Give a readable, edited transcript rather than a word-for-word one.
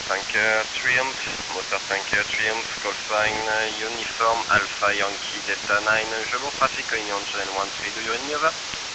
Tanker Triumph, moteur Tanker Triumph, call sign Uniform Alpha Yankee Delta 9, je vous trafic Union Gen 13, do you any over?